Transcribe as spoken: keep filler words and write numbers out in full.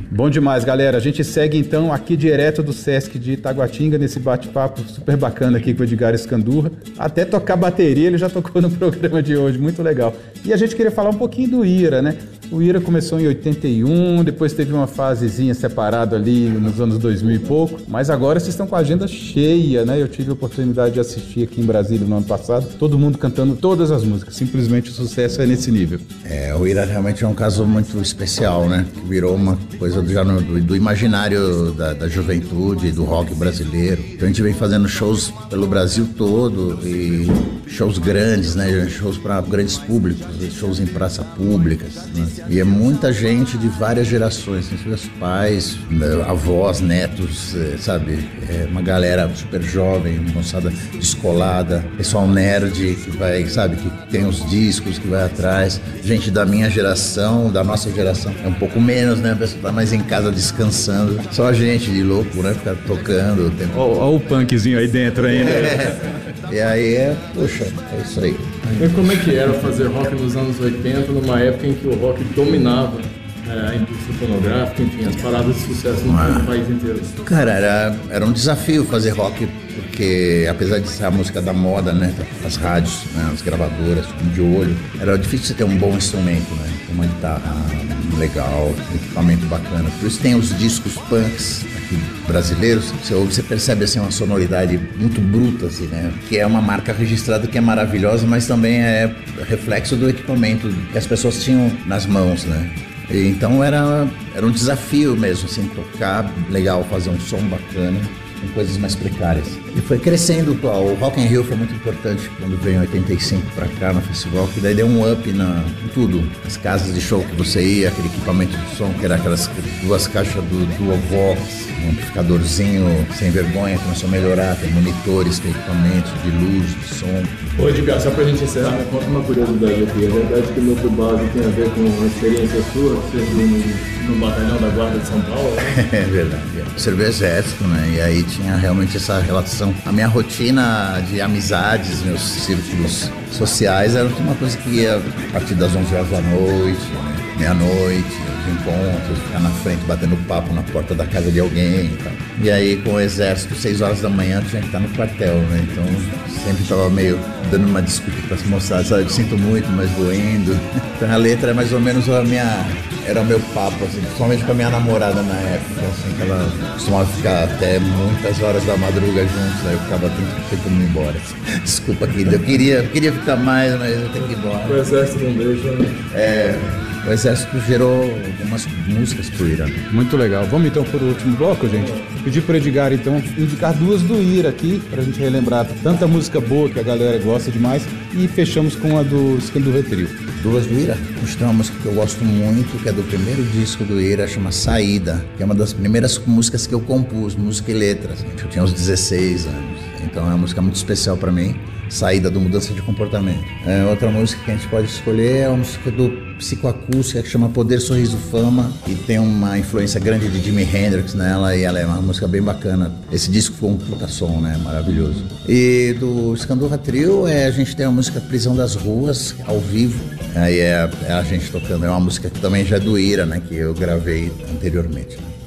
Bom demais, galera. A gente segue então aqui direto do Sesc de Itaguatinga, nesse bate-papo super bacana aqui com o Edgar Escandurra. Até tocar bateria ele já tocou no programa de hoje, muito legal. E a gente queria falar um pouquinho do Ira, né? O Ira começou em oitenta e um, depois teve uma fasezinha separada ali nos anos dois mil e pouco, mas agora vocês estão com a agenda cheia, né? Eu tive a oportunidade de assistir aqui em Brasília no ano passado, todo mundo cantando todas as músicas, simplesmente o sucesso é nesse nível. É, o Ira realmente é um caso muito especial, né? Que virou uma coisa já no, do, do imaginário da, da juventude, do rock brasileiro. Então a gente vem fazendo shows pelo Brasil todo e shows grandes, né? Shows para grandes públicos, shows em praça públicas, né? E é muita gente de várias gerações, meus pais, avós, netos, sabe? É uma galera super jovem, moçada descolada, pessoal nerd que vai, sabe? Que tem os discos, que vai atrás. Gente da minha geração, da nossa geração, é um pouco menos, né? A pessoa tá mais em casa descansando. Só a gente de louco, né? Ficar tocando. Tem... Olha o punkzinho aí dentro ainda. É. E aí é, puxa, é isso aí. E como é que era fazer rock nos anos oitenta, numa época em que o rock dominava é, a indústria fonográfica, enfim, as paradas de sucesso no ah. país inteiro? Cara, era, era um desafio fazer rock, porque apesar de ser a música da moda, né, as rádios, né, as gravadoras, de olho, era difícil você ter um bom instrumento, né, uma guitarra legal, um equipamento bacana. Por isso tem os discos punks aqui brasileiros, você ouve, você percebe assim uma sonoridade muito bruta, assim, né, que é uma marca registrada que é maravilhosa, mas também é reflexo do equipamento que as pessoas tinham nas mãos, né. E então era, era um desafio mesmo, assim, tocar legal, fazer um som bacana, com coisas mais precárias. E foi crescendo, o Rock in Rio foi muito importante quando veio em oitenta e cinco pra cá no festival, que daí deu um up na, em tudo. As casas de show que você ia, aquele equipamento de som, que era aquelas duas caixas do Duovox, um amplificadorzinho sem vergonha, começou a melhorar, tem monitores, tem equipamento de luz, de som. Ô Edgar, só pra gente encerrar, me conta uma curiosidade aqui. É verdade que o Núcleo Base tem a ver com uma experiência sua, que você viu no, no batalhão da Guarda de São Paulo? Né? É verdade. Eu servi o exército, né? E aí tinha realmente essa relação. A minha rotina de amizades, meus círculos sociais, era uma coisa que ia a partir das onze horas da noite, né? Meia-noite, os encontros, ficar na frente batendo papo na porta da casa de alguém e tal. E aí com o exército, seis horas da manhã, tinha que estar no quartel, né? Então sempre estava meio dando uma desculpa para as moçadas, sabe? Eu sinto muito, mas vou indo. Então a letra é mais ou menos a minha... Era o meu papo, assim, principalmente com a minha namorada na época, assim, que ela costumava ficar até muitas horas da madruga juntos, aí eu ficava tentando ir embora. Desculpa, querida, eu queria, eu queria ficar mais, mas eu tenho que ir embora. O exército não deixa, né? É... O exército gerou algumas músicas pro Ira. Muito legal. Vamos então para o último bloco, gente. Pedir pro Edgar, então, indicar duas do Ira aqui, pra gente relembrar tanta música boa que a galera gosta demais. E fechamos com a do Escandurra Trio. Duas do Ira? Tem uma música que eu gosto muito, que é do primeiro disco do Ira, chama Saída, que é uma das primeiras músicas que eu compus, música e letras. Eu tinha uns dezesseis anos, então é uma música muito especial pra mim. Saída do Mudança de Comportamento. É, outra música que a gente pode escolher é uma música do psicoacústica que chama Poder, Sorriso, Fama, e tem uma influência grande de Jimi Hendrix nela, e ela é uma música bem bacana. Esse disco foi um puta som, né? Maravilhoso. E do Escandurra Trio, é, a gente tem a música Prisão das Ruas, ao vivo. Aí é, é a gente tocando, é uma música que também já é do Ira, né? Que eu gravei anteriormente. Né?